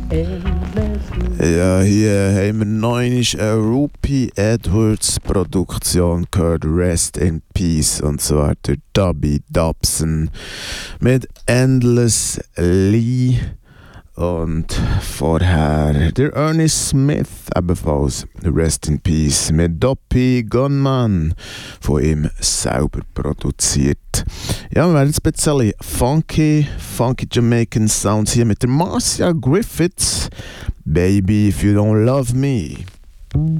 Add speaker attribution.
Speaker 1: Ja, hier haben wir neunisch eine Rupi Edwards Produktion gehört, Rest in Peace, und zwar der Dubby Dobson mit Endless Lee und vorher der Ernie Smith, ebenfalls Rest in Peace mit Doppy Gunman, von ihm selber produziert. Ja, wir werden jetzt ein bisschen funky Jamaican Sounds hier mit der Marcia Griffiths, Baby If You Don't Love Me.